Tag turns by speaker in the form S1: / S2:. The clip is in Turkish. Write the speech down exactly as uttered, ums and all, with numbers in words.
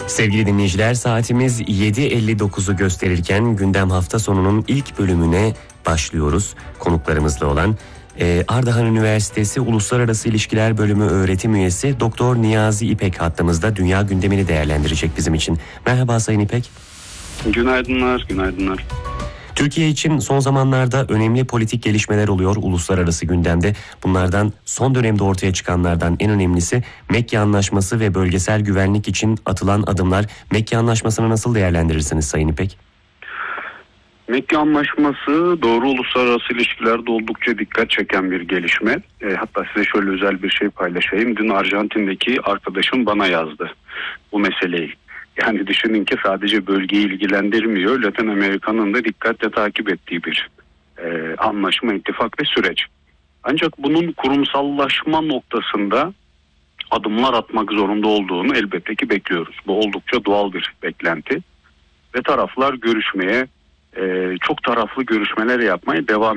S1: Sevgili dinleyiciler, saatimiz yedi elli dokuzu gösterirken gündem hafta sonunun ilk bölümüne başlıyoruz. Konuklarımızla olan e, Ardahan Üniversitesi Uluslararası İlişkiler Bölümü öğretim üyesi Doktor Niyazi İpek hattımızda dünya gündemini değerlendirecek bizim için. Merhaba Sayın İpek.
S2: Günaydınlar, günaydınlar.
S1: Türkiye için son zamanlarda önemli politik gelişmeler oluyor uluslararası gündemde. Bunlardan son dönemde ortaya çıkanlardan en önemlisi Mekke Anlaşması ve bölgesel güvenlik için atılan adımlar. Mekke Anlaşması'nı nasıl değerlendirirsiniz Sayın İpek?
S2: Mekke Anlaşması doğru uluslararası ilişkilerde oldukça dikkat çeken bir gelişme. E, hatta size şöyle özel bir şey paylaşayım. Dün Arjantin'deki arkadaşım bana yazdı bu meseleyi. Yani düşünün ki sadece bölgeyi ilgilendirmiyor, Latin Amerika'nın da dikkatle takip ettiği bir e, anlaşma, ittifak ve süreç. Ancak bunun kurumsallaşma noktasında adımlar atmak zorunda olduğunu elbette ki bekliyoruz. Bu oldukça doğal bir beklenti ve taraflar görüşmeye, e, çok taraflı görüşmeler yapmaya devam